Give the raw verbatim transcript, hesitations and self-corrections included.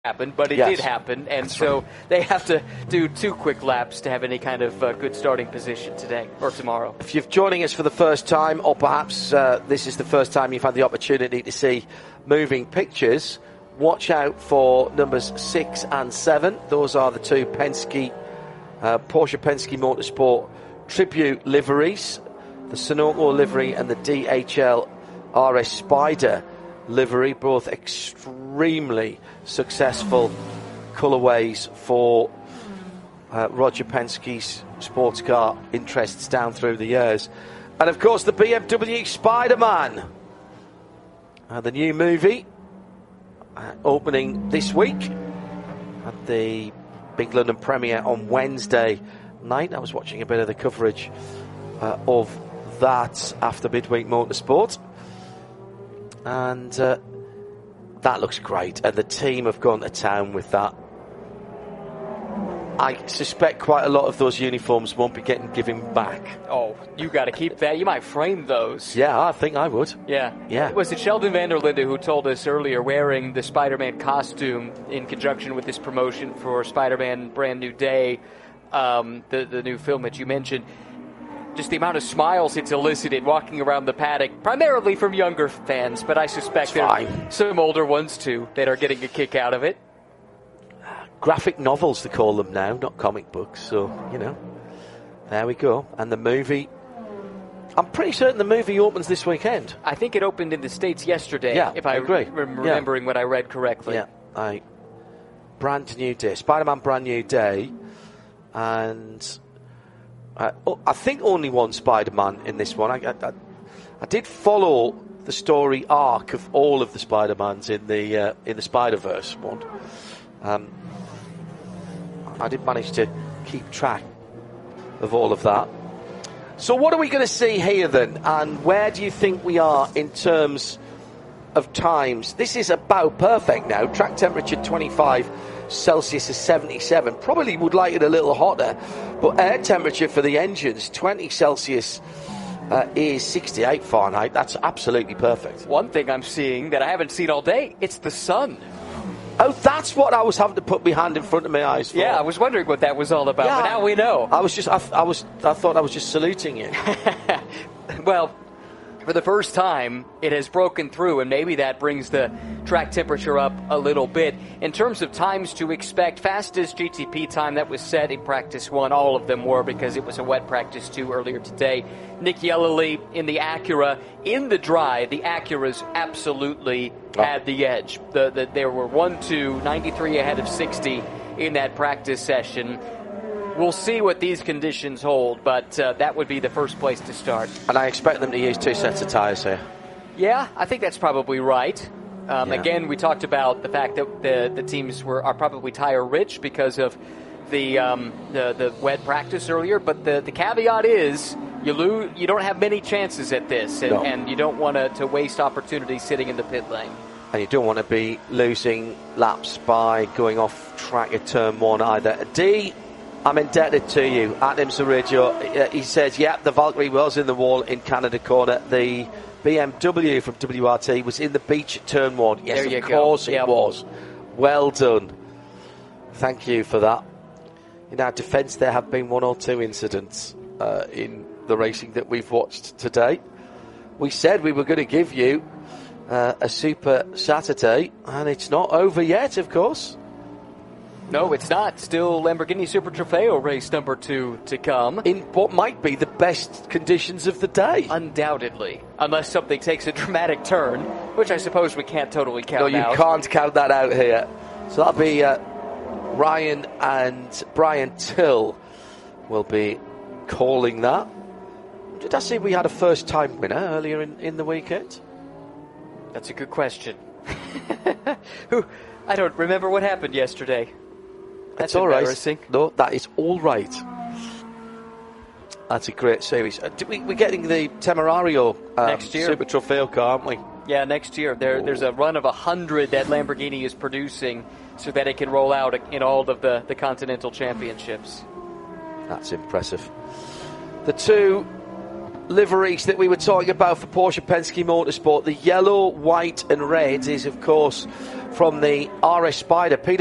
happen, but it yes. did happen, and That's so right. they have to do two quick laps to have any kind of uh, good starting position today or tomorrow. If you're joining us for the first time, or perhaps uh, this is the first time you've had the opportunity to see moving pictures, watch out for numbers six and seven. Those are the two Penske, uh, Porsche Penske Motorsport tribute liveries, the Sunoco livery and the D H L R S Spider livery, both extremely successful colourways for uh, Roger Penske's sports car interests down through the years. And of course the B M W Spider-Man, uh, the new movie, uh, opening this week at the big London premiere on Wednesday night. I was watching a bit of the coverage uh, of that after Midweek Motorsport, and uh, that looks great, and the team have gone to town with that. I suspect quite a lot of those uniforms won't be getting given back. Oh, you got to keep that. You might frame those. Yeah, I think I would. Yeah. Yeah. Was it Sheldon van der Linde who told us earlier, wearing the Spider-Man costume in conjunction with this promotion for Spider-Man Brand New Day, um, the, the new film that you mentioned, just the amount of smiles it's elicited walking around the paddock, primarily from younger fans, but I suspect there are some older ones too that are getting a kick out of it. Graphic novels, they call them now, not comic books, so, you know, there we go. And the movie, I'm pretty certain the movie opens this weekend. I think it opened in the States yesterday, yeah, if I agree. Re- remembering yeah. what I read correctly. Yeah, I, Brand New Day, Spider-Man Brand New Day, and uh, oh, I think only one Spider-Man in this one. I, I, I did follow the story arc of all of the Spider-Mans in the uh, in the Spider-Verse one. Um, I did manage to keep track of all of that. So what are we going to see here then? And where do you think we are in terms of times? This is about perfect now. Track temperature twenty-five, Celsius is seventy-seven. Probably would like it a little hotter. But air temperature for the engines, twenty Celsius uh, is sixty-eight Fahrenheit. That's absolutely perfect. One thing I'm seeing that I haven't seen all day, it's the sun. Oh, that's what I was having to put my hand in front of my eyes for. Yeah, I was wondering what that was all about, yeah, but now we know. I was just, I, I was, I thought I was just saluting you. Well, for the first time, it has broken through, and maybe that brings the track temperature up a little bit. In terms of times to expect, fastest G T P time that was set in practice one, all of them were because it was a wet practice two earlier today. Nick Yellowly in the Acura. In the dry, the Acuras absolutely oh. had the edge. The, the, there were one two, ninety-three ahead of sixty in that practice session. We'll see what these conditions hold, but uh, that would be the first place to start. And I expect them to use two sets of tyres here. Yeah, I think that's probably right. Um, yeah. Again, we talked about the fact that the the teams were are probably tire rich because of the um, the, the wet practice earlier. But the, the caveat is you lose, you don't have many chances at this, and, no. and you don't want to to waste opportunities sitting in the pit lane. And you don't want to be losing laps by going off track at turn one either. D, I'm indebted to you. Adam Zaradio, he says, yeah, the Valkyrie was in the wall in Canada Corner. The B M W from W R T was in the beach at turn one. Yes, there you of course go. it yep. was. Well done. Thank you for that. In our defence, there have been one or two incidents uh, in the racing that we've watched today. We said we were going to give you uh, a Super Saturday, and it's not over yet, of course. No, it's not. Still Lamborghini Super Trofeo race number two to come. In what might be the best conditions of the day. Undoubtedly. Unless something takes a dramatic turn, which I suppose we can't totally count out. No, you out. can't count that out here. So that'll be uh, Ryan and Brian Till will be calling that. Did I see we had a first-time winner earlier in, in the weekend? That's a good question. Who? I don't remember what happened yesterday. That's all embarrassing. Right. No, that is all right. That's a great series. Uh, we, we're getting the Temerario um, next year. Super Trofeo car, aren't we? Yeah, next year. There, there's a run of one hundred that Lamborghini is producing so that it can roll out in all of the, the Continental Championships. That's impressive. The two liveries that we were talking about for Porsche Penske Motorsport. The yellow, white and red is, of course, from the R S Spider. Peter